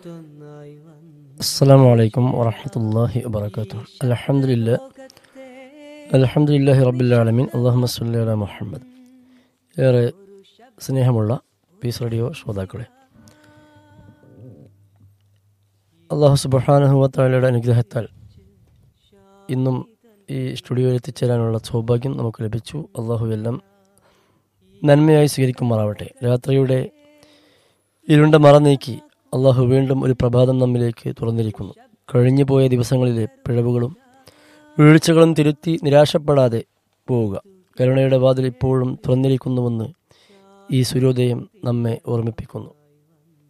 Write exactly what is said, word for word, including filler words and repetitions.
അസ്സലാമു അലൈക്കും വറഹ്മത്തുള്ളാഹി വബറകാതുഹു. അൽഹംദുലില്ലാ അൽഹംദുലില്ലാഹി റബ്ബിൽ ആലമീൻ. അല്ലാഹുമ്മ സ്വല്ലി അലാ മുഹമ്മദ്. ഏറെ സ്നേഹമുള്ള പീസ് റേഡിയോ ശ്രോതാക്കളെ, അല്ലാഹു സുബ്ഹാനഹു വ തആലയുടെ അനുഗ്രഹത്താൽ ഇന്നും ഈ സ്റ്റുഡിയോയിൽ എത്തിച്ചേരാനുള്ള സൗഭാഗ്യം നമുക്ക് ലഭിച്ചു. അല്ലാഹു എല്ലാം നന്മയായി സ്വീകരിക്കുമാറാവട്ടെ. രാത്രിയുടെ ഇരുണ്ട മറ നീക്കി അള്ളാഹു വീണ്ടും ഒരു പ്രഭാതം നമ്മിലേക്ക് തുറന്നിരിക്കുന്നു. കഴിഞ്ഞു പോയ ദിവസങ്ങളിലെ പിഴവുകളും വീഴ്ചകളും തിരുത്തി നിരാശപ്പെടാതെ പോവുക. കരുണയുടെ വാതിൽ ഇപ്പോഴും തുറന്നിരിക്കുന്നുവെന്ന് ഈ സൂര്യോദയം നമ്മെ ഓർമ്മിപ്പിക്കുന്നു.